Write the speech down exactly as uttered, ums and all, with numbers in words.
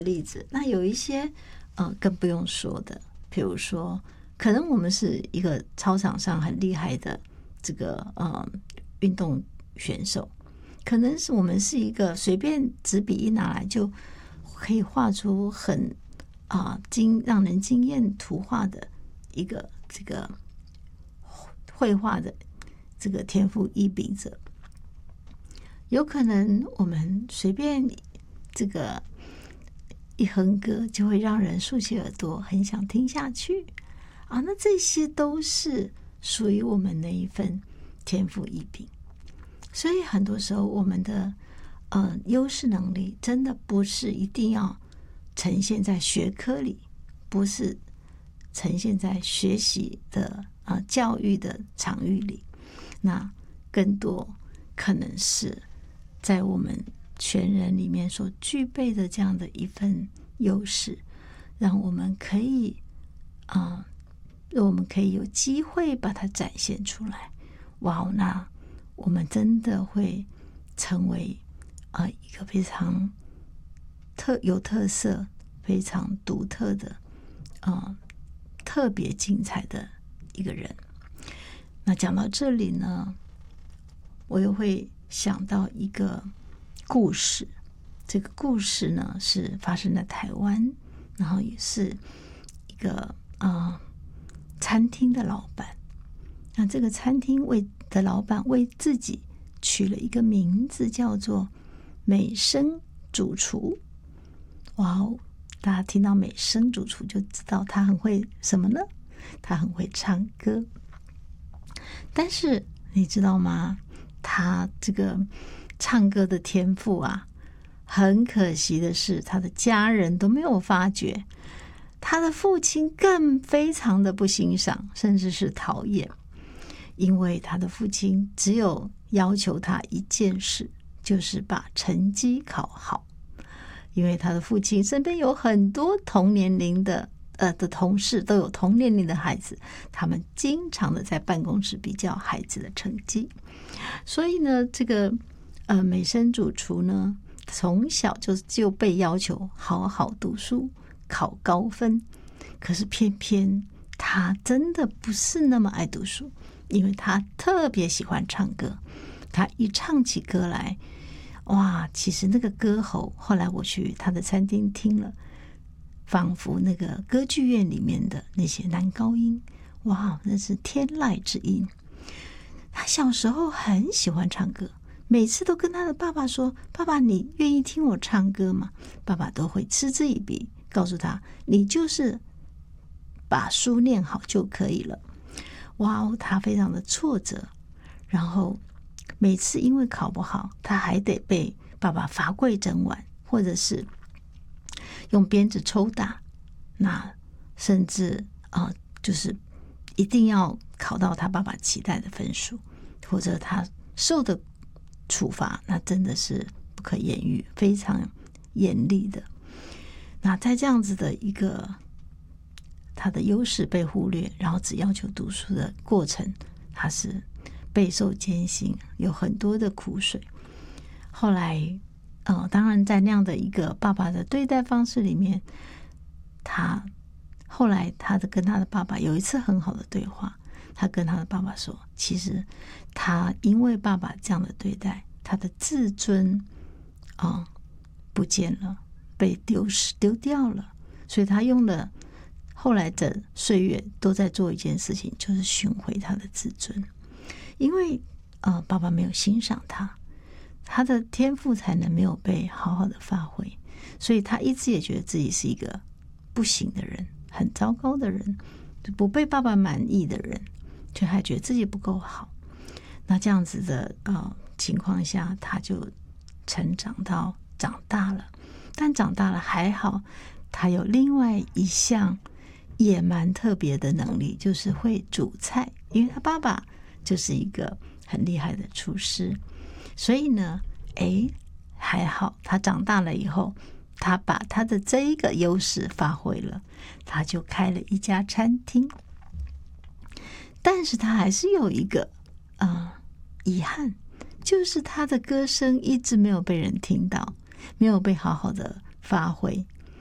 例子。那有一些呃更不用说的，比如说可能我们是一个操场上很厉害的这个呃运动选手，可能是我们是一个随便纸笔一拿来就可以画出很啊惊让人惊艳图画的一个这个绘画的这个天赋异禀者。有可能我们随便这个一哼歌就会让人竖起耳朵很想听下去啊，那这些都是属于我们的一份天赋异禀。所以很多时候我们的呃优势能力真的不是一定要呈现在学科里，不是呈现在学习的呃教育的场域里，那更多可能是在我们全人里面所具备的这样的一份优势，让我们可以啊、呃，我们可以有机会把它展现出来。哇，那我们真的会成为啊、呃、一个非常特有特色、非常独特的啊、呃、特别精彩的一个人。那讲到这里呢，我又会想到一个故事，这个故事呢是发生在台湾，然后也是一个啊、呃、餐厅的老板。那这个餐厅为的老板为自己取了一个名字，叫做美声主厨。哇哦！大家听到美声主厨就知道他很会什么呢？他很会唱歌。但是你知道吗？他这个唱歌的天赋啊，很可惜的是他的家人都没有发觉，他的父亲更非常的不欣赏，甚至是讨厌。因为他的父亲只有要求他一件事，就是把成绩考好。因为他的父亲身边有很多同年龄的呃的同事，都有同年龄的孩子，他们经常的在办公室比较孩子的成绩。所以呢，这个呃美声主厨呢，从小就就被要求好好读书，考高分。可是偏偏他真的不是那么爱读书，因为他特别喜欢唱歌。他一唱起歌来，哇，其实那个歌喉，后来我去他的餐厅听了，仿佛那个歌剧院里面的那些男高音，哇，那是天籁之音。他小时候很喜欢唱歌，每次都跟他的爸爸说：“爸爸，你愿意听我唱歌吗？”爸爸都会嗤之以鼻，告诉他：“你就是把书念好就可以了。”哇哦，他非常的挫折，然后每次因为考不好，他还得被爸爸罚跪整晚，或者是用鞭子抽打，那甚至啊、呃，就是一定要考到他爸爸期待的分数，或者他受的处罚，那真的是不可言喻，非常严厉的。那在这样子的一个他的优势被忽略，然后只要求读书的过程，他是备受艰辛，有很多的苦水。后来呃，当然在那样的一个爸爸的对待方式里面，他后来他的跟他的爸爸有一次很好的对话，他跟他的爸爸说，其实他因为爸爸这样的对待，他的自尊啊、呃、不见了，被丢失丢掉了，所以他用了后来的岁月都在做一件事情，就是寻回他的自尊。因为呃爸爸没有欣赏他，他的天赋才能没有被好好的发挥，所以他一直也觉得自己是一个不行的人，很糟糕的人，不被爸爸满意的人，就还觉得自己不够好。那这样子的呃情况下，他就成长到长大了，但长大了还好，他有另外一项也蛮特别的能力，就是会煮菜。因为他爸爸就是一个很厉害的厨师，所以呢，哎，还好他长大了以后，他把他的这一个优势发挥了，他就开了一家餐厅。但是他还是有一个啊、呃、遗憾，就是他的歌声一直没有被人听到，没有被好好的发挥。